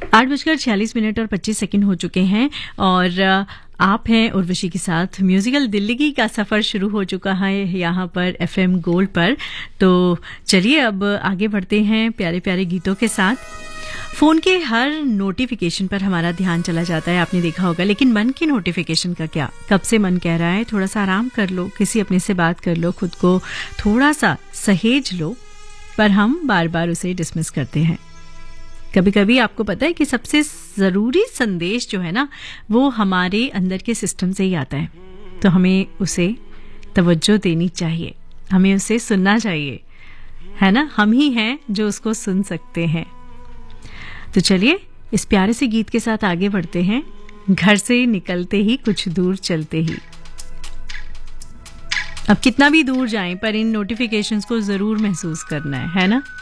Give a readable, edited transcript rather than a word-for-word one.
8:46 और 25 सेकंड हो चुके हैं और आप हैं उर्वशी के साथ। म्यूजिकल दिल्ली का सफ़र शुरू हो चुका है यहाँ पर एफएम गोल्ड पर। तो चलिए अब आगे बढ़ते हैं प्यारे प्यारे गीतों के साथ। फ़ोन के हर नोटिफिकेशन पर हमारा ध्यान चला जाता है, आपने देखा होगा, लेकिन मन की नोटिफिकेशन का क्या? कब से मन कह रहा है थोड़ा सा आराम कर लो, किसी अपने से बात कर लो, खुद को थोड़ा सा सहेज लो, पर हम बार बार उसे डिसमिस करते हैं। कभी कभी आपको पता है कि सबसे ज़रूरी संदेश जो है ना, वो हमारे अंदर के सिस्टम से ही आता है, तो हमें उसे तवज्जो देनी चाहिए, हमें उसे सुनना चाहिए, है ना? हम ही हैं जो उसको सुन सकते हैं। तो चलिए इस प्यारे से गीत के साथ आगे बढ़ते हैं। घर से निकलते ही कुछ दूर चलते ही, अब कितना भी दूर जाएं पर इन नोटिफिकेशंस को ज़रूर महसूस करना है ना?